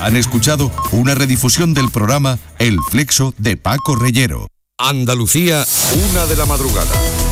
Han escuchado una redifusión del programa El Flexo de Paco Reyero. Andalucía, 1 de la madrugada.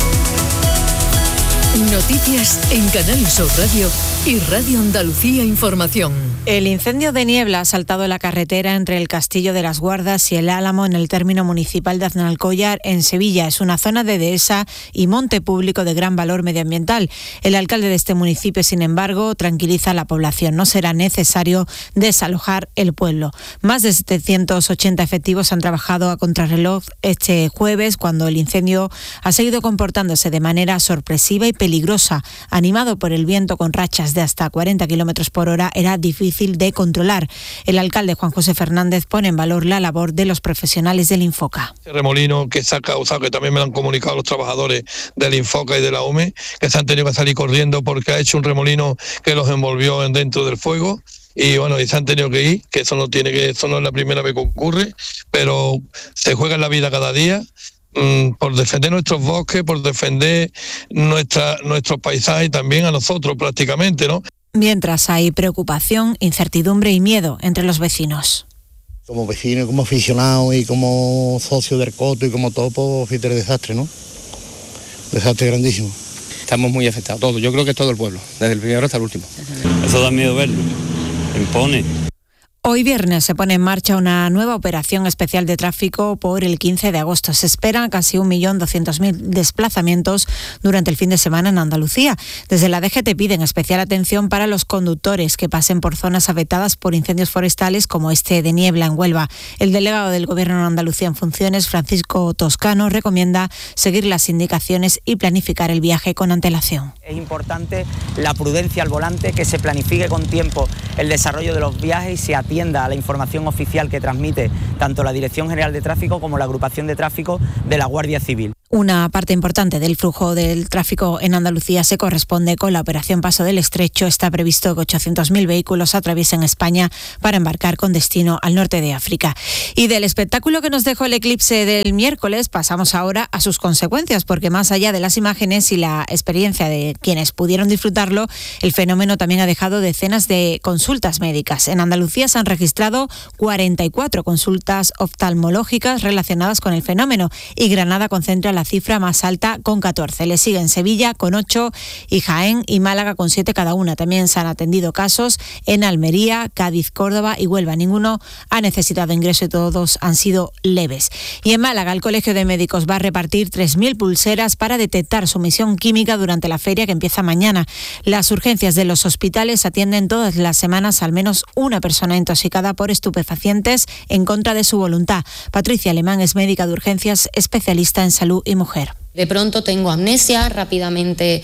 Noticias en Canal Sur Radio y Radio Andalucía Información. El incendio de niebla ha saltado la carretera entre el Castillo de las Guardas y el Álamo en el término municipal de Aznalcóllar, en Sevilla. Es una zona de dehesa y monte público de gran valor medioambiental. El alcalde de este municipio, sin embargo, tranquiliza a la población. No será necesario desalojar el pueblo. Más de 780 efectivos han trabajado a contrarreloj este jueves, cuando el incendio ha seguido comportándose de manera sorpresiva y peligrosa. Animado por el viento con rachas de hasta 40 kilómetros por hora, era difícil de controlar. El alcalde Juan José Fernández pone en valor la labor de los profesionales del Infoca. El remolino que se ha causado, que también me lo han comunicado los trabajadores del Infoca y de la UME, que se han tenido que salir corriendo porque ha hecho un remolino que los envolvió dentro del fuego. Y bueno, y se han tenido que ir, que eso no es la primera vez que ocurre, pero se juega en la vida cada día. Por defender nuestros bosques, por defender nuestros paisajes y también a nosotros prácticamente, ¿no? Mientras hay preocupación, incertidumbre y miedo entre los vecinos. Como vecino, como aficionado y como socio del Coto y como todo, pues fíjate el desastre, ¿no? Desastre grandísimo. Estamos muy afectados, todos. Yo creo que todo el pueblo, desde el primero hasta el último. Eso da miedo verlo, impone. Hoy viernes se pone en marcha una nueva operación especial de tráfico por el 15 de agosto. Se esperan casi 1.200.000 desplazamientos durante el fin de semana en Andalucía. Desde la DGT piden especial atención para los conductores que pasen por zonas afectadas por incendios forestales como este de Niebla en Huelva. El delegado del Gobierno de Andalucía en funciones, Francisco Toscano, recomienda seguir las indicaciones y planificar el viaje con antelación. Es importante la prudencia al volante, que se planifique con tiempo el desarrollo de los viajes y se atienda a la información oficial que transmite tanto la Dirección General de Tráfico como la Agrupación de Tráfico de la Guardia Civil. Una parte importante del flujo del tráfico en Andalucía se corresponde con la operación Paso del Estrecho. Está previsto que 800.000 vehículos atraviesen España para embarcar con destino al norte de África. Y del espectáculo que nos dejó el eclipse del miércoles, pasamos ahora a sus consecuencias, porque más allá de las imágenes y la experiencia de quienes pudieron disfrutarlo, el fenómeno también ha dejado decenas de consultas médicas. En Andalucía se han registrado 44 consultas oftalmológicas relacionadas con el fenómeno, y Granada concentra la cifra más alta con 14. Le siguen Sevilla con 8 y Jaén y Málaga con 7 cada una. También se han atendido casos en Almería, Cádiz, Córdoba y Huelva. Ninguno ha necesitado ingreso y todos han sido leves. Y en Málaga, el Colegio de Médicos va a repartir 3.000 pulseras para detectar sumisión química durante la feria que empieza mañana. Las urgencias de los hospitales atienden todas las semanas al menos una persona intoxicada por estupefacientes en contra de su voluntad. Patricia Alemán es médica de urgencias, especialista en salud y mujer. De pronto tengo amnesia, rápidamente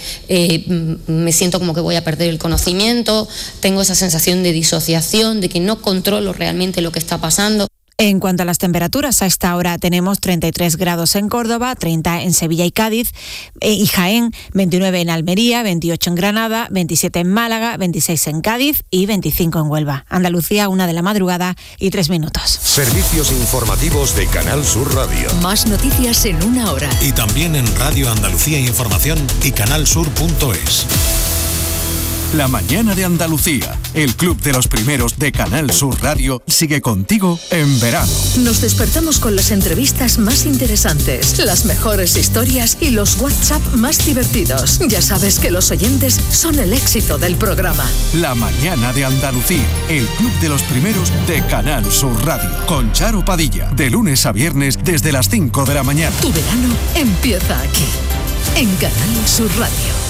me siento como que voy a perder el conocimiento, tengo esa sensación de disociación, de que no controlo realmente lo que está pasando. En cuanto a las temperaturas, a esta hora tenemos 33 grados en Córdoba, 30 en Sevilla y Cádiz y Jaén, 29 en Almería, 28 en Granada, 27 en Málaga, 26 en Cádiz y 25 en Huelva. Andalucía, 1 de la madrugada y 3 minutos. Servicios informativos de Canal Sur Radio. Más noticias en 1 hora. Y también en Radio Andalucía Información y canalsur.es. La mañana de Andalucía, el club de los primeros de Canal Sur Radio, sigue contigo en verano. Nos despertamos con las entrevistas más interesantes, las mejores historias y los WhatsApp más divertidos. Ya sabes que los oyentes son el éxito del programa. La mañana de Andalucía, el club de los primeros de Canal Sur Radio, con Charo Padilla, de lunes a viernes desde las 5 de la mañana. Tu verano empieza aquí, en Canal Sur Radio.